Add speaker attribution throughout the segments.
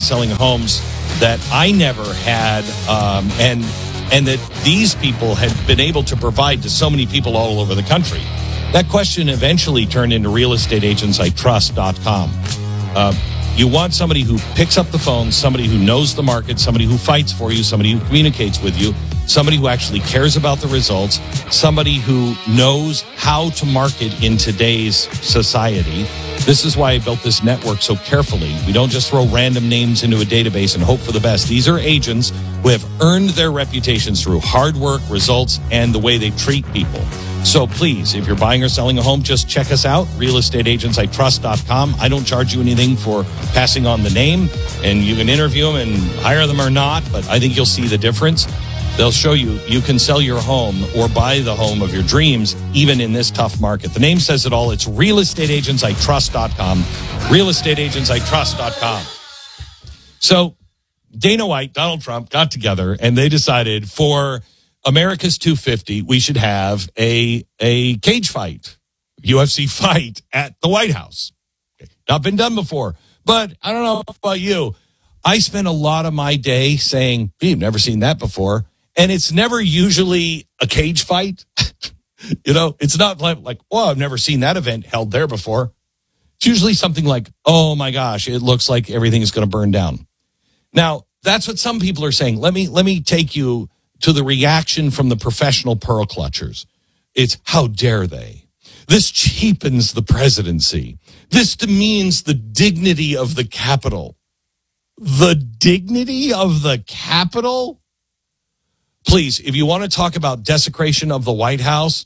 Speaker 1: selling homes that I never had, and that these people had been able to provide to so many people all over the country. That question eventually turned into realestateagentsitrust.com. You want somebody who picks up the phone, somebody who knows the market, somebody who fights for you, somebody who communicates with you, somebody who actually cares about the results, somebody who knows how to market in today's society. This is why I built this network so carefully. We don't just throw random names into a database and hope for the best. These are agents who have earned their reputations through hard work, results, and the way they treat people. So please, if you're buying or selling a home, just check us out, realestateagentsitrust.com. I don't charge you anything for passing on the name, and you can interview them and hire them or not, but I think you'll see the difference. They'll show you can sell your home or buy the home of your dreams, even in this tough market. The name says it all. It's realestateagentsitrust.com, realestateagentsitrust.com. So Dana White, Donald Trump got together, and they decided for America's 250, we should have a cage fight, UFC fight at the White House. Not been done before, but I don't know about you. I spend a lot of my day saying, you've never seen that before. And it's never usually a cage fight. It's not like, I've never seen that event held there before. It's usually something like, oh my gosh, it looks like everything is going to burn down. Now, that's what some people are saying. Let me take you to the reaction from the professional pearl clutchers. It's, how dare they? This cheapens the presidency. This demeans the dignity of the Capitol. The dignity of the Capitol? Please, if you want to talk about desecration of the White House,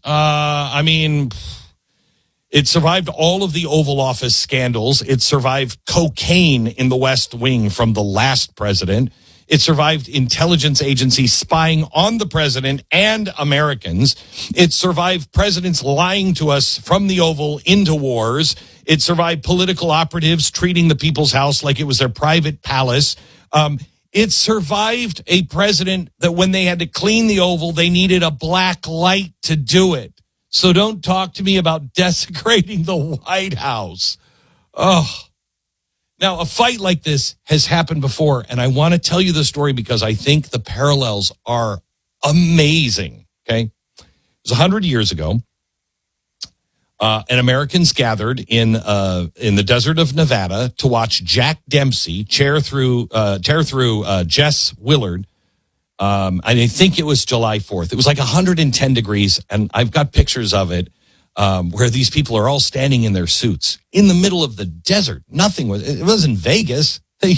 Speaker 1: it survived all of the Oval Office scandals. It survived cocaine in the West Wing from the last president. It survived intelligence agencies spying on the president and Americans. It survived presidents lying to us from the Oval into wars. It survived political operatives treating the people's house like it was their private palace. It survived a president that when they had to clean the Oval, they needed a black light to do it. So don't talk to me about desecrating the White House. Oh. Now, a fight like this has happened before, and I want to tell you the story because I think the parallels are amazing, okay? It was 100 years ago, and Americans gathered in the desert of Nevada to watch Jack Dempsey tear through Jess Willard. I think it was July 4th. It was like 110 degrees, and I've got pictures of it. Where these people are all standing in their suits in the middle of the desert. It wasn't Vegas.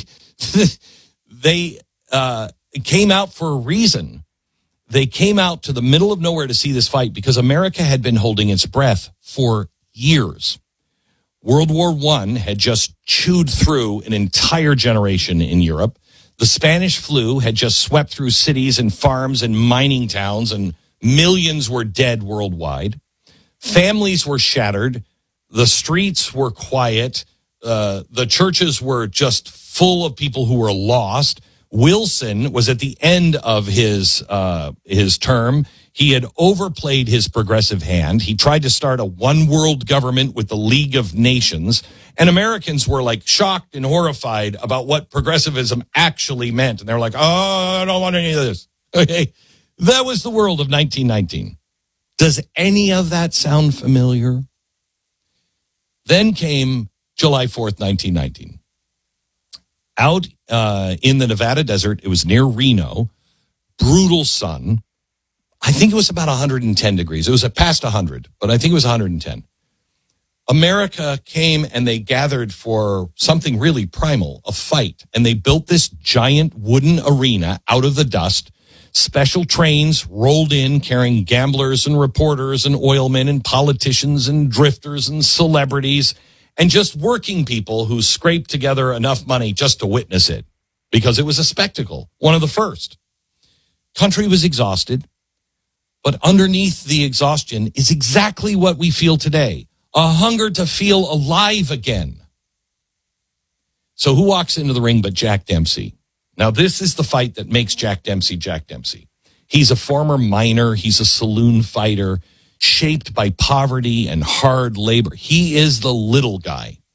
Speaker 1: They came out for a reason. They came out to the middle of nowhere to see this fight because America had been holding its breath for years. World War I had just chewed through an entire generation in Europe. The Spanish flu had just swept through cities and farms and mining towns, and millions were dead worldwide. Families were shattered. The streets were quiet. The churches were just full of people who were lost. Wilson was at the end of his term. He had overplayed his progressive hand. He tried to start a one world government with the League of Nations. And Americans were like shocked and horrified about what progressivism actually meant. And they were like, oh, I don't want any of this. Okay. That was the world of 1919. Does any of that sound familiar? Then came July 4th, 1919. Out in the Nevada desert, it was near Reno, brutal sun. I think it was about 110 degrees. It was past 100, but I think it was 110. America came and they gathered for something really primal, a fight. And they built this giant wooden arena out of the dust. Special trains rolled in carrying gamblers and reporters and oilmen and politicians and drifters and celebrities and just working people who scraped together enough money just to witness it because it was a spectacle, one of the first. Country was exhausted, but underneath the exhaustion is exactly what we feel today, a hunger to feel alive again. So who walks into the ring but Jack Dempsey? Now, this is the fight that makes Jack Dempsey Jack Dempsey. He's a former miner. He's a saloon fighter shaped by poverty and hard labor. He is the little guy.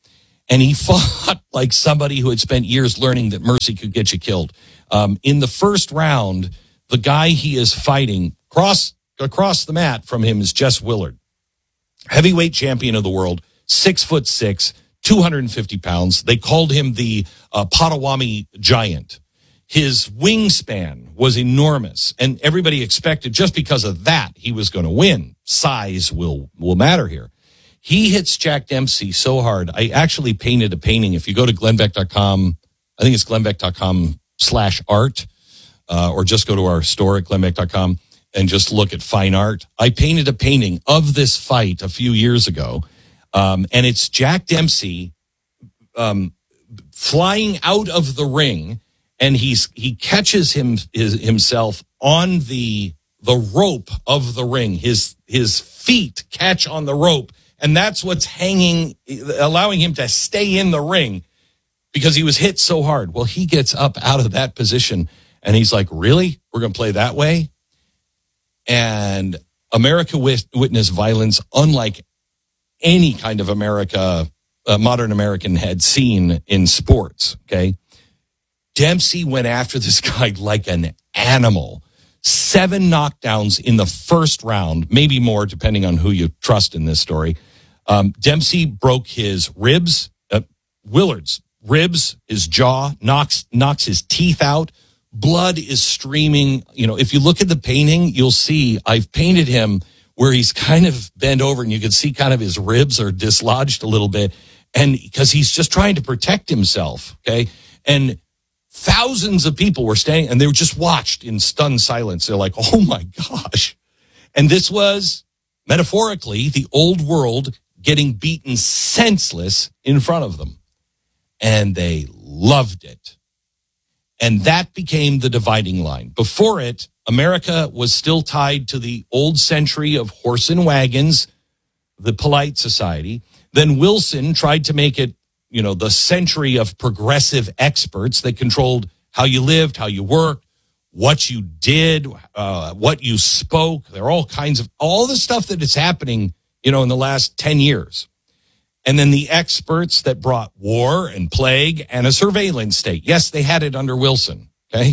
Speaker 1: And he fought like somebody who had spent years learning that mercy could get you killed. In the first round, the guy he is fighting across the mat from him is Jess Willard, heavyweight champion of the world, 6'6", 250 pounds. They called him the Potawatomi Giant. His wingspan was enormous, and everybody expected just because of that he was going to win. Size will matter here. He hits Jack Dempsey so hard. I actually painted a painting. If you go to glennbeck.com, I think it's glennbeck.com/art, or just go to our store at glennbeck.com and just look at fine art. I painted a painting of this fight a few years ago, and it's Jack Dempsey flying out of the ring, and he catches himself on the rope of the ring. His feet catch on the rope. And that's what's allowing him to stay in the ring because he was hit so hard. Well, he gets up out of that position and he's like, really? We're going to play that way? And America witnessed violence unlike any kind of modern American had seen in sports, okay? Dempsey went after this guy like an animal. 7 knockdowns in the first round, maybe more depending on who you trust in this story. Dempsey broke his ribs, Willard's ribs, his jaw, knocks his teeth out. Blood is streaming. You know, if you look at the painting, you'll see I've painted him where he's kind of bent over and you can see kind of his ribs are dislodged a little bit. And because he's just trying to protect himself. Okay. And thousands of people were standing and they were just watched in stunned silence. They're like, oh my gosh. And this was metaphorically the old world getting beaten senseless in front of them. And they loved it. And that became the dividing line. Before it, America was still tied to the old century of horse and wagons, the polite society. Then Wilson tried to make it, the century of progressive experts that controlled how you lived, how you worked, what you did, what you spoke. There are all the stuff that is happening, in the last 10 years. And then the experts that brought war and plague and a surveillance state. Yes, they had it under Wilson, okay?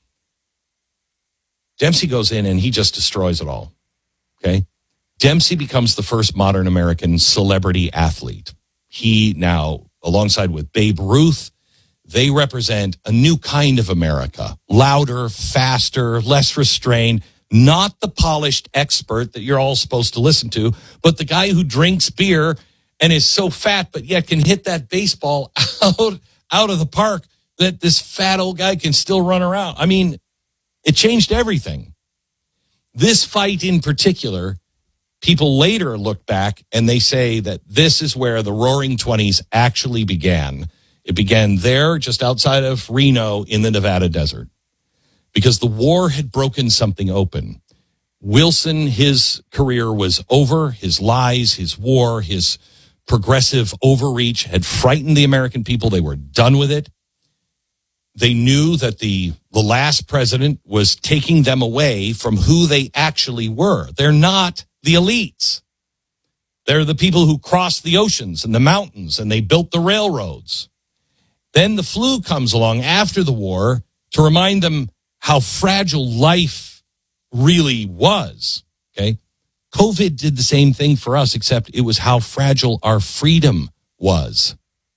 Speaker 1: Dempsey goes in and he just destroys it all, okay? Dempsey becomes the first modern American celebrity athlete. He now, alongside with Babe Ruth, they represent a new kind of America. Louder, faster, less restrained. Not the polished expert that you're all supposed to listen to, but the guy who drinks beer and is so fat, but yet can hit that baseball out of the park that this fat old guy can still run around. I mean, it changed everything. This fight in particular, people later look back and they say that this is where the Roaring Twenties actually began. It began there, just outside of Reno in the Nevada desert, because the war had broken something open. Wilson, his career was over. His lies, his war, his progressive overreach had frightened the American people. They were done with it. They knew that the last president was taking them away from who they actually were. They're not the elites. They're the people who crossed the oceans and the mountains, and they built the railroads. Then the flu comes along after the war to remind them how fragile life really was, okay? COVID did the same thing for us, except it was how fragile our freedom was.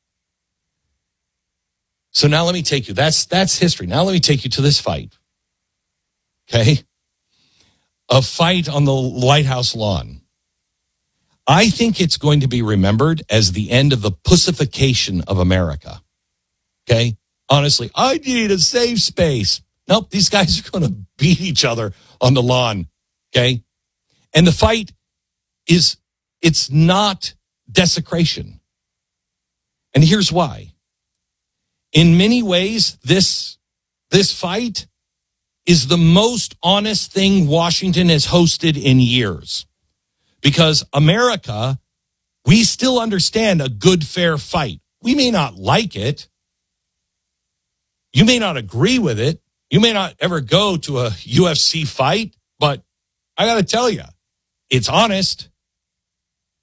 Speaker 1: So now let me take you, that's history. Now let me take you to this fight, okay? A fight on the White House lawn. I think it's going to be remembered as the end of the pussification of America, okay? Honestly, I need a safe space. Nope, these guys are going to beat each other on the lawn, okay? And the fight it's not desecration. And here's why. In many ways, this fight is the most honest thing Washington has hosted in years. Because America, we still understand a good, fair fight. We may not like it. You may not agree with it. You may not ever go to a UFC fight, but I got to tell you, it's honest.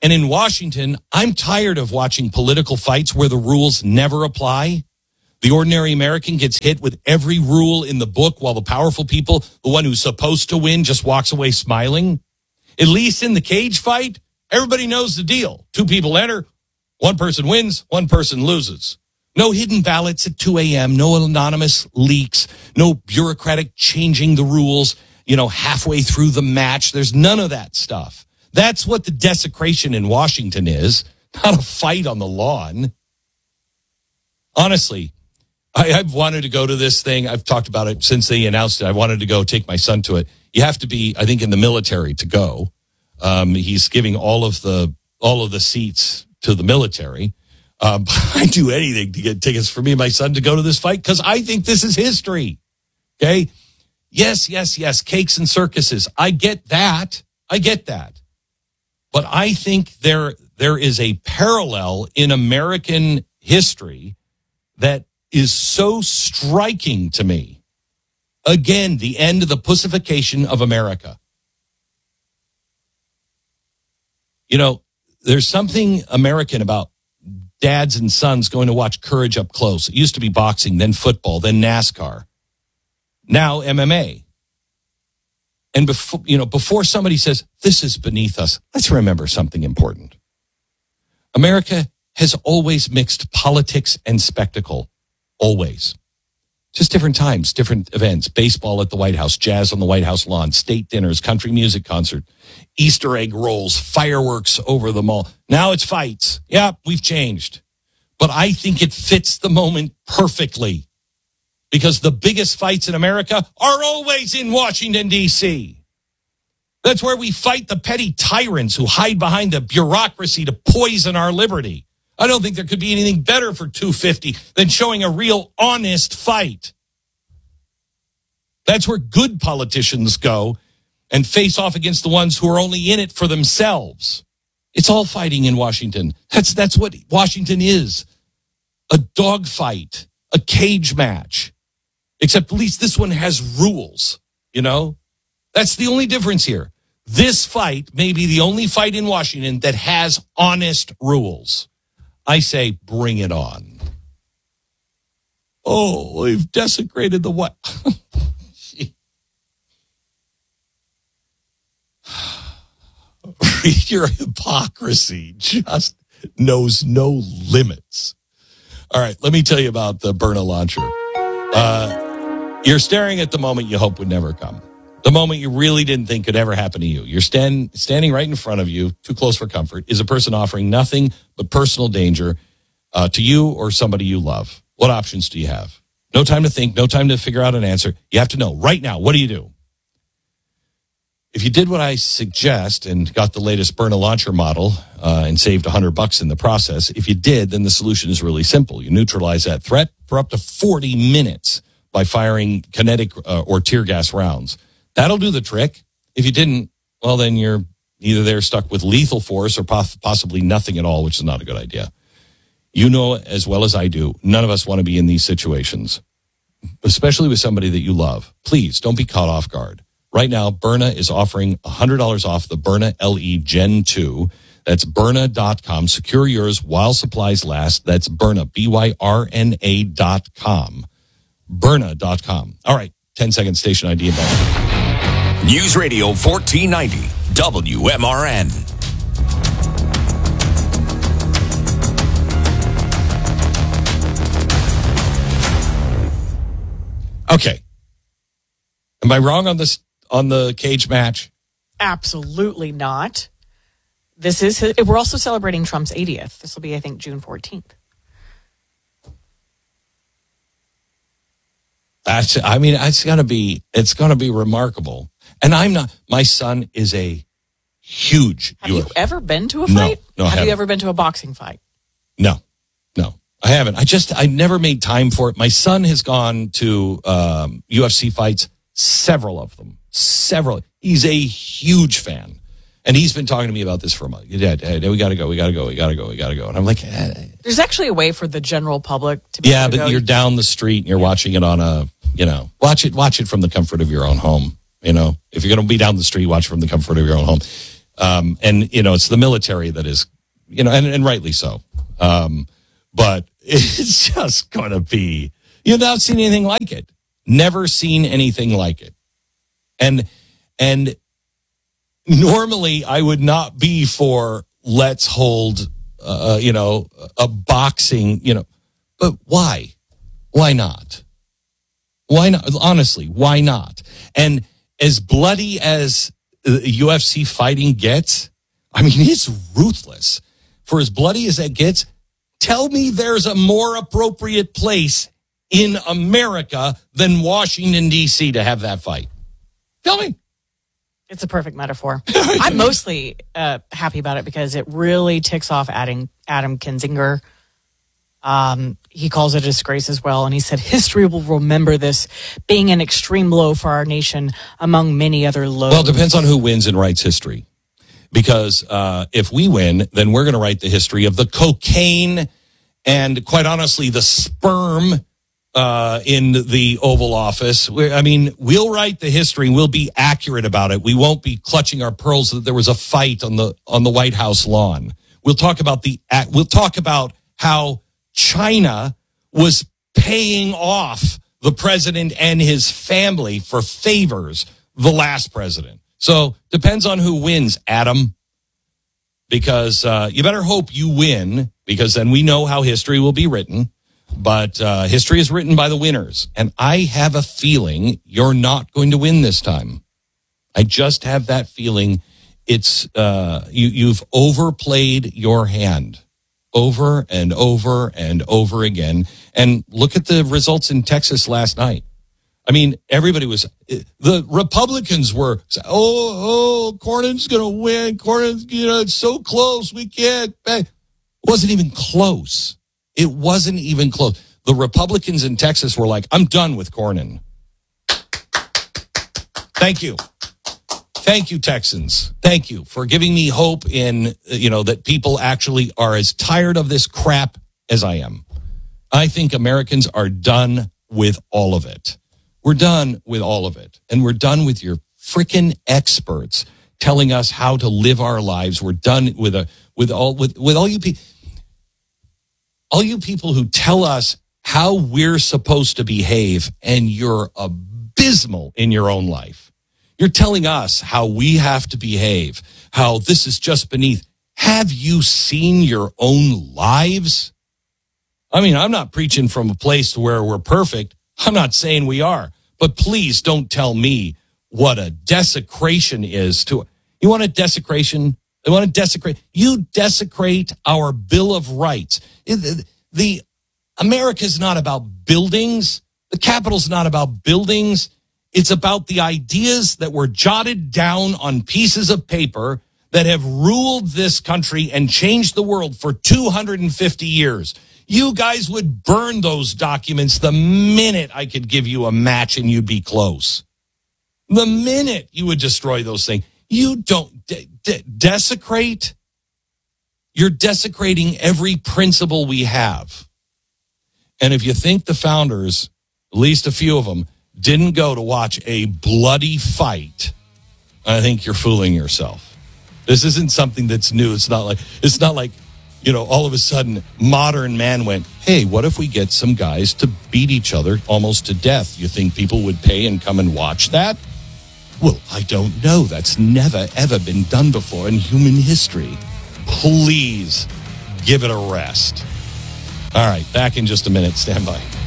Speaker 1: And in Washington, I'm tired of watching political fights where the rules never apply. The ordinary American gets hit with every rule in the book while the powerful people, the one who's supposed to win, just walks away smiling. At least in the cage fight, everybody knows the deal. 2 people enter, 1 person wins, 1 person loses. No hidden ballots at 2 a.m., no anonymous leaks, no bureaucratic changing the rules, halfway through the match. There's none of that stuff. That's what the desecration in Washington is, not a fight on the lawn. Honestly, I've wanted to go to this thing. I've talked about it since they announced it. I wanted to go take my son to it. You have to be, I think, in the military to go. He's giving all of the seats to the military. I'd do anything to get tickets for me and my son to go to this fight because I think this is history. Okay? Yes, cakes and circuses. I get that. But I think there is a parallel in American history that is so striking to me. Again, the end of the pussification of America. There's something American about dads and sons going to watch Courage up close. It used to be boxing, then football, then NASCAR. Now MMA. And before somebody says, this is beneath us, let's remember something important. America has always mixed politics and spectacle. Always. Just different times, different events. Baseball at the White House, jazz on the White House lawn, state dinners, country music concert, Easter egg rolls, fireworks over the mall. Now it's fights. Yeah, we've changed. But I think it fits the moment perfectly. Because the biggest fights in America are always in Washington, D.C. That's where we fight the petty tyrants who hide behind the bureaucracy to poison our liberty. I don't think there could be anything better for 250 than showing a real honest fight. That's where good politicians go and face off against the ones who are only in it for themselves. It's all fighting in Washington. That's what Washington is. A dogfight, a cage match. Except at least this one has rules, That's the only difference here. This fight may be the only fight in Washington that has honest rules. I say, bring it on. Oh, we've desecrated the what? Your hypocrisy just knows no limits. All right, let me tell you about the Byrna launcher. You're staring at the moment you hope would never come. The moment you really didn't think could ever happen to you. You're standing right in front of you, too close for comfort, is a person offering nothing but personal danger to you or somebody you love. What options do you have? No time to think, no time to figure out an answer. You have to know right now, what do you do? If you did what I suggest and got the latest Byrna launcher model and saved $100 in the process, if you did, then the solution is really simple. You neutralize that threat for up to 40 minutes by firing kinetic or tear gas rounds. That'll do the trick. If you didn't, well, then you're either there stuck with lethal force or possibly nothing at all, which is not a good idea. You know as well as I do, none of us want to be in these situations, especially with somebody that you love. Please don't be caught off guard. Right now, Byrna is offering $100 off the Byrna LE Gen 2. That's Byrna.com. Secure yours while supplies last. That's Byrna, Byrna.com. Byrna.com. All right, 10-second station ID above.
Speaker 2: News Radio 1490, WMRN.
Speaker 1: Okay. Am I wrong on this, on the cage match?
Speaker 3: Absolutely not. We're also celebrating Trump's 80th. This will be, I think, June 14th.
Speaker 1: It's going to be remarkable. And my son is a huge
Speaker 3: Have you ever been to a fight?
Speaker 1: No,
Speaker 3: Have you ever been to a boxing fight?
Speaker 1: No, I haven't. I never made time for it. My son has gone to UFC fights, several of them. He's a huge fan. And he's been talking to me about this for a month. Dad, we got to go. And I'm like,
Speaker 3: There's actually a way for the general public to be
Speaker 1: yeah,
Speaker 3: able to
Speaker 1: but
Speaker 3: go.
Speaker 1: you're down the street and you're watching it on watch it from the comfort of your own home. If you're going to be down the street, watch it from the comfort of your own home. And, it's the military that is, and rightly so. But it's just going to be, you've not seen anything like it. Never seen anything like it. And normally I would not be for let's hold, a boxing, but why? Why not? Why not? Honestly, why not? And as bloody as UFC fighting gets, I mean, it's ruthless. For as bloody as that gets, tell me there's a more appropriate place in America than Washington, D.C. to have that fight. Tell me.
Speaker 3: It's a perfect metaphor. I'm mostly happy about it because it really ticks off Adam Kinzinger. He calls it a disgrace as well. And he said, history will remember this being an extreme low for our nation among many other lows.
Speaker 1: Well, it depends on who wins and writes history. Because if we win, then we're going to write the history of the cocaine and, quite honestly, the sperm in the Oval Office. We'll write the history. We'll be accurate about it. We won't be clutching our pearls that there was a fight on the White House lawn. We'll talk about how China was paying off the president and his family for favors, the last president. So depends on who wins, Adam, because you better hope you win, because then we know how history will be written. But history is written by the winners. And I have a feeling you're not going to win this time. I just have that feeling. It's you've overplayed your hand over and over and over again. And look at the results in Texas last night. I mean, everybody was, the Republicans were, Cornyn's going to win. Cornyn's, it's so close. We can't. It wasn't even close. It wasn't even close. The Republicans in Texas were like, I'm done with Cornyn. Thank you. Thank you, Texans. Thank you for giving me hope in, that people actually are as tired of this crap as I am. I think Americans are done with all of it. We're done with all of it. And we're done with your freaking experts telling us how to live our lives. We're done with all you people. All you people who tell us how we're supposed to behave, and you're abysmal in your own life. You're telling us how we have to behave, how this is just beneath. Have you seen your own lives? I mean, I'm not preaching from a place where we're perfect. I'm not saying we are. But please don't tell me what a desecration is to. You want a desecration? They want to desecrate. You desecrate our Bill of Rights. The America's not about buildings. The Capitol's not about buildings. It's about the ideas that were jotted down on pieces of paper that have ruled this country and changed the world for 250 years. You guys would burn those documents the minute I could give you a match and you'd be close. The minute you would destroy those things. You don't desecrate. You're desecrating every principle we have. And if you think the founders, at least a few of them, didn't go to watch a bloody fight, I think you're fooling yourself. This isn't something that's new. It's not like, all of a sudden modern man went, hey, what if we get some guys to beat each other almost to death? You think people would pay and come and watch that? Well, I don't know. That's never, ever been done before in human history. Please give it a rest. All right, back in just a minute. Stand by.